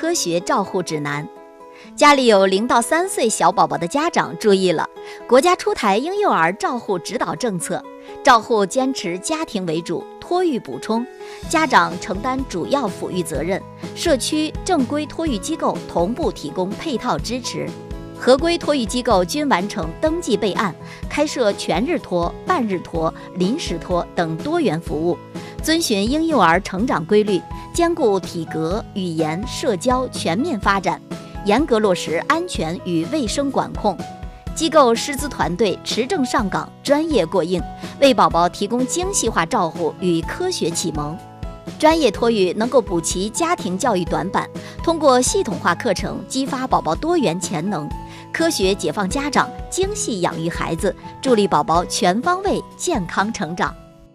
科学照护指南。家里有0到3岁小宝宝的家长注意了，国家出台婴幼儿照护指导政策，照护坚持家庭为主，托育补充，家长承担主要抚育责任，社区正规托育机构同步提供配套支持。合规托育机构均完成登记备案，开设全日托、半日托、临时托等多元服务，遵循婴幼儿成长规律，兼顾体格、语言、社交全面发展，严格落实安全与卫生管控。机构师资团队持证上岗，专业过硬，为宝宝提供精细化照护与科学启蒙。专业托育能够补齐家庭教育短板，通过系统化课程激发宝宝多元潜能，科学解放家长，精细养育孩子，助力宝宝全方位健康成长。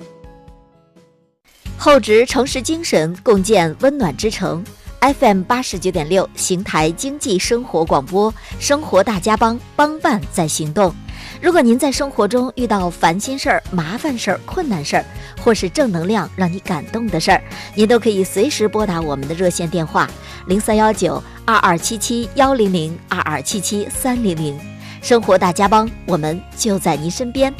厚植诚实精神，共建温暖之城。FM89.6邢台经济生活广播，生活大家帮，帮办在行动。如果您在生活中遇到烦心事儿、麻烦事儿、困难事儿，或是正能量让你感动的事儿，您都可以随时拨打我们的热线电话0319-2277-100、2277-300。生活大家帮，我们就在您身边。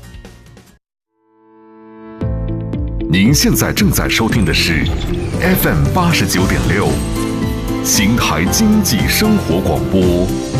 您现在正在收听的是 FM89.6 邢台经济生活广播。